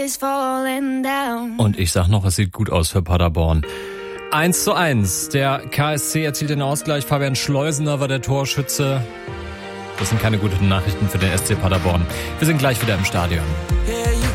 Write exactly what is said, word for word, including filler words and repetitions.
is falling down. Und ich sag noch, es sieht gut aus für Paderborn. eins zu eins. Der K S C erzielt den Ausgleich. Fabian Schleusener war der Torschütze. Das sind keine guten Nachrichten für den S C Paderborn. Wir sind gleich wieder im Stadion. Yeah, you